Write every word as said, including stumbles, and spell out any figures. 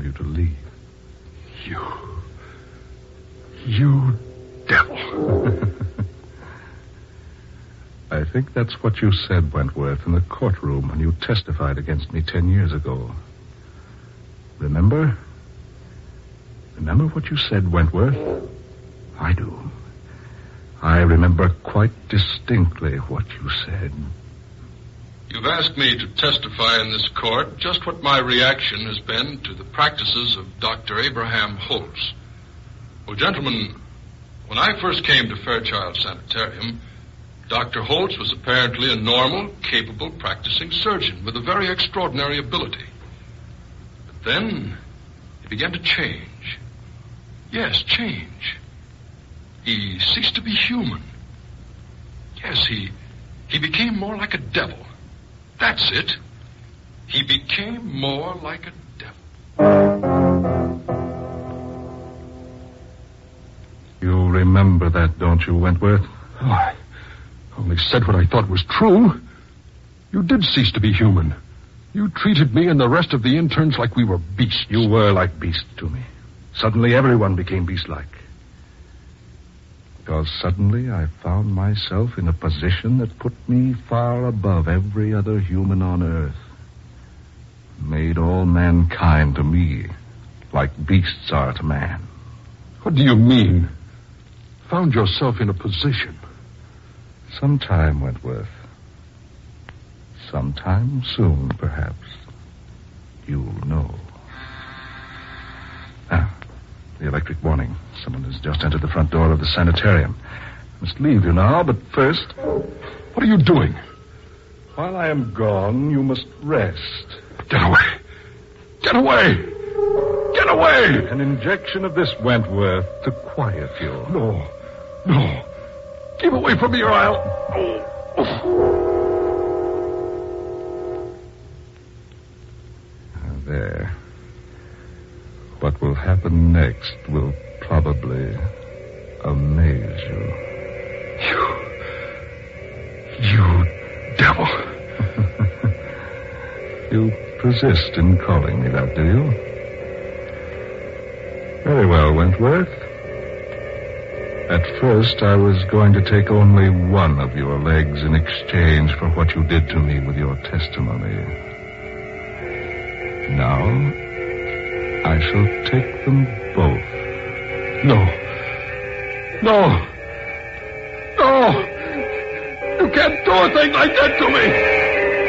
you to leave. You... You devil. I think that's what you said, Wentworth, in the courtroom when you testified against me ten years ago. Remember? Remember what you said, Wentworth? I do. I remember quite distinctly what you said. You've asked me to testify in this court just what my reaction has been to the practices of Doctor Abraham Holtz. Well, gentlemen, when I first came to Fairchild Sanitarium, Doctor Holtz was apparently a normal, capable, practicing surgeon with a very extraordinary ability. But then he began to change. Yes, change. He ceased to be human. Yes, he he became more like a devil. That's it. He became more like a devil. You remember that, don't you, Wentworth? Oh, I only said what I thought was true. You did cease to be human. You treated me and the rest of the interns like we were beasts. You were like beasts to me. Suddenly everyone became beast-like. Because suddenly I found myself in a position that put me far above every other human on earth. Made all mankind to me like beasts are to man. What do you mean? Found yourself in a position? Sometime, Wentworth. Sometime soon, perhaps. You'll know. Ah, the electric warning. Someone has just entered the front door of the sanitarium. I must leave you now, but first... What are you doing? While I am gone, you must rest. Get away! Get away! Get away! An injection of this Wentworth to quiet you. No. No. Keep away from me or I'll... Oh. There. What will happen next will probably amaze you. You... You devil. You persist in calling me that, do you? Very well, Wentworth. At first, I was going to take only one of your legs in exchange for what you did to me with your testimony. Now, I shall take them both. No. No. No. You can't do a thing like that to me.